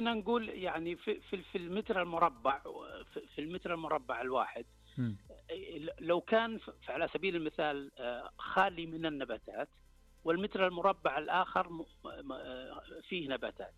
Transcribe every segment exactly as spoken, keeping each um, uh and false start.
خلينا نقول يعني في في في المتر المربع، في في المتر المربع الواحد مم. لو كان ف- على سبيل المثال آه، خالي من النباتات، والمتر المربع الآخر م- م- آه، فيه نباتات،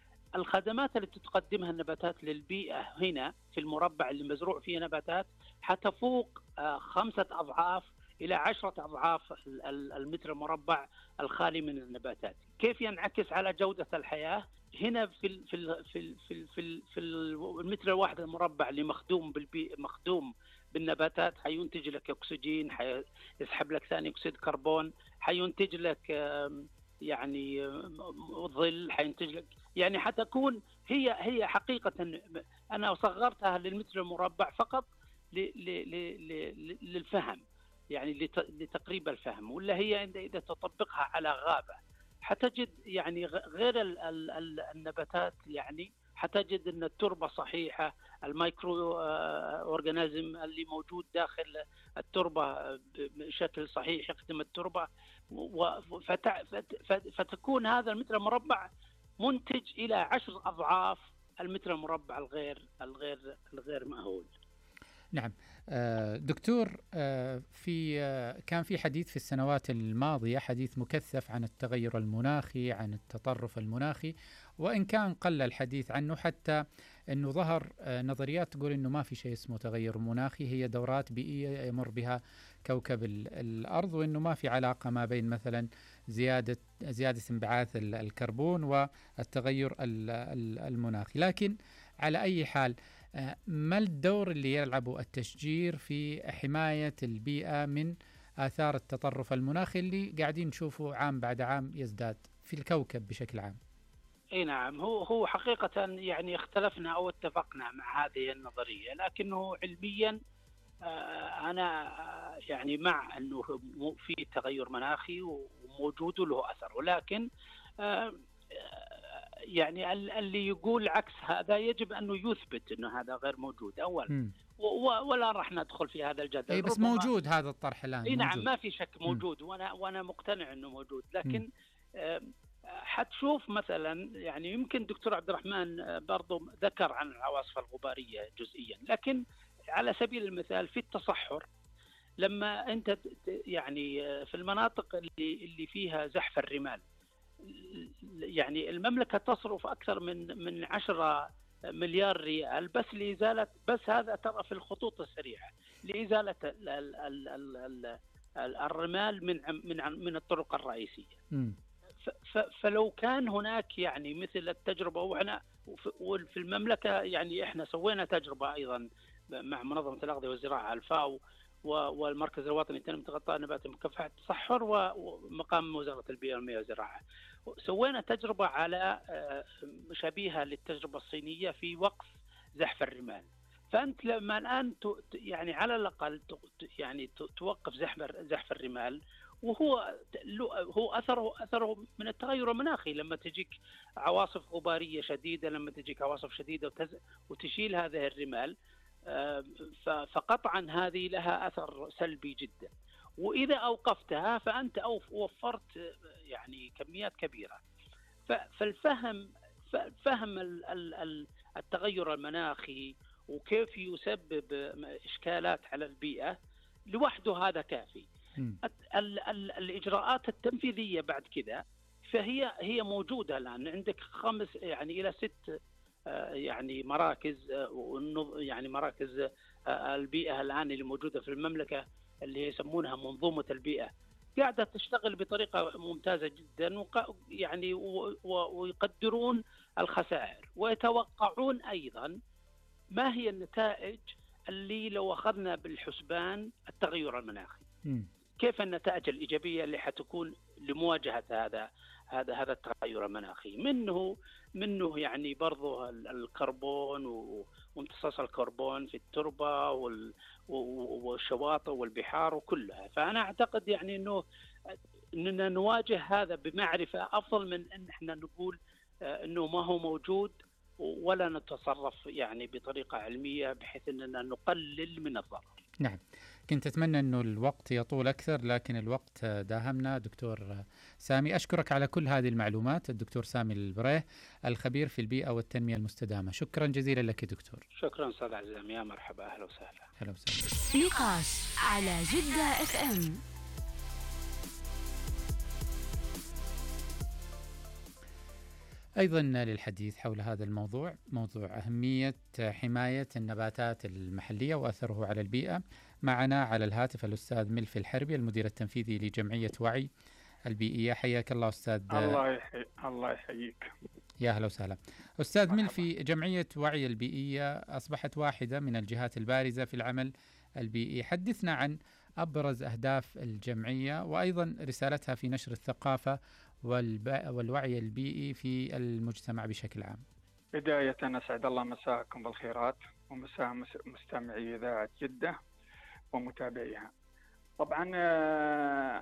الخدمات اللي تقدمها النباتات للبيئة هنا في المربع اللي مزروع فيه نباتات حتفوق آه، خمسة أضعاف إلى عشرة أضعاف ال- ال- المتر المربع الخالي من النباتات. كيف ينعكس على جودة الحياة؟ هنا في ال في ال في ال في ال في, ال في المتر الواحد المربع اللي مخدوم بالبيئة، مخدوم بالنباتات، حينتج لك أكسجين، حيسحب لك ثاني أكسيد كربون، حينتج لك آم، يعني آم، ظل، حينتج لك، يعني حتكون هي هي حقيقة. أنا صغرتها للمتر المربع فقط ل- ل- ل- ل- للفهم، يعني لت- لتقريب الفهم. ولا هي إذا تطبقها على غابة حتجد يعني غ- غير ال- ال- ال- النباتات، يعني حتجد أن التربة صحيحة، الميكرو آه، أورجانيزم اللي موجود داخل التربة بشكل صحيح يخدم التربة، و- فت- فت- فت- فتكون هذا المتر المربع منتج إلى عشر أضعاف المتر المربع الغير الغير الغير مأهول. نعم. آه، دكتور، آه، في آه، كان في حديث في السنوات الماضية، حديث مكثف عن التغير المناخي، عن التطرف المناخي، وإن كان قل الحديث عنه، حتى أنه ظهر آه، نظريات تقول أنه ما في شيء اسمه تغير مناخي، هي دورات بيئية يمر بها كوكب ال- الأرض، وأنه ما في علاقة ما بين مثلا زيادة زيادة انبعاث ال- الكربون والتغير ال- ال- المناخي. لكن على أي حال، آه، ما الدور اللي يلعبه التشجير في حماية البيئة من آثار التطرف المناخي اللي قاعدين نشوفه عام بعد عام يزداد في الكوكب بشكل عام؟ اي نعم، هو هو حقيقة يعني اختلفنا او اتفقنا مع هذه النظرية، لكنه علميا آه، انا آه، يعني مع انه مو- في تغير مناخي وموجود وله اثر، ولكن آه، آه، يعني ال- اللي يقول عكس هذا يجب انه يثبت انه هذا غير موجود اولا، مم. و- و- ولا راح ندخل في هذا الجدل. اي بس ربما موجود هذا الطرح الآن، اي نعم، موجود. ما في شك مم. موجود، وانا وانا مقتنع انه موجود، مم. لكن آم، حتشوف مثلا، يعني يمكن دكتور عبد الرحمن آه، برضو ذكر عن العواصف الغبارية جزئيا، لكن على سبيل المثال في التصحر، لما انت ت- ت- يعني آه، في المناطق اللي اللي فيها زحف الرمال، يعني المملكة تصرف أكثر من من عشرة مليار ريال بس لإزالة، بس هذا ترى في الخطوط السريعة، لإزالة ال ال ال ال ال ال الرمال من من من الطرق الرئيسية. مم. ف- ف- فلو كان هناك يعني مثل التجربة، وإحنا وف- وفي المملكة يعني إحنا سوينا تجربة أيضا مع منظمة الأغذية والزراعة الفاو و- والمركز الوطني لتنمية الغطاء النباتي مكافحة التصحر و- ومقام وزارة البيئة والمياه والزراعة، سوينا تجربة على آه، شبيهة للتجربة الصينية في وقف زحف الرمال. فأنت لما الآن ت- يعني على الأقل ت- يعني ت- توقف زحف زحف الرمال، وهو هو اثره اثره من التغير المناخي، لما تجيك عواصف غباريه شديده، لما تجيك عواصف شديده وتز... وتشيل هذه الرمال، آه، ف- فقطعا هذه لها اثر سلبي جدا. واذا اوقفتها فانت أوف- وفرت آه، يعني كميات كبيره. ف- فالفهم ف- فهم ال- ال- ال- التغير المناخي وكيف يسبب اشكالات على البيئه لوحده هذا كافي. مم. ال ال الإجراءات التنفيذية بعد كذا فهي هي موجودة الآن، عندك خمس يعني إلى ست آه، يعني مراكز، آه، والنظ- يعني مراكز آه، البيئة الآن اللي موجودة في المملكة اللي يسمونها منظومة البيئة، قاعدة تشتغل بطريقة ممتازة جدا، وق- يعني و- و- ويقدرون الخسائر ويتوقعون أيضا ما هي النتائج اللي لو أخذنا بالحسبان التغير المناخي، مم. كيف النتائج الإيجابية اللي حتكون لمواجهة هذا هذا هذا التغير المناخي. منه منه يعني برضو ال- الكربون و- وامتصاص الكربون في التربة وال- و- والشواطئ والبحار وكلها. فأنا أعتقد يعني إنه إننا نواجه هذا بمعرفة أفضل من إن إحنا نقول آه، إنه ما هو موجود، ولا نتصرف يعني بطريقة علمية بحيث إننا نقلل من الضرر. نعم، كنت أتمنى أنه الوقت يطول أكثر، لكن الوقت داهمنا. دكتور سامي، أشكرك على كل هذه المعلومات. الدكتور سامي البريه، الخبير في البيئة والتنمية المستدامة، شكرا جزيلا لك دكتور. شكرا أستاذ عزام، يا مرحبا، أهلا وسهلا. أهلا وسهلا. نقاش على جدة اف ام. أيضا للحديث حول هذا الموضوع، موضوع أهمية حماية النباتات المحلية وأثره على البيئة، معنا على الهاتف الأستاذ ملفي الحربي، المدير التنفيذي لجمعية وعي البيئية. حياك الله أستاذ. الله يحيي الله يحييك. يا أهلا وسهلا أستاذ ملفي. جمعية وعي البيئية أصبحت واحدة من الجهات البارزة في العمل البيئي. حدثنا عن أبرز أهداف الجمعية وأيضا رسالتها في نشر الثقافة والوعي البيئي في المجتمع بشكل عام. بداية أسعد الله مساءكم بالخيرات ومساء مستمعي إذاعة جدة ومتابعيها. طبعا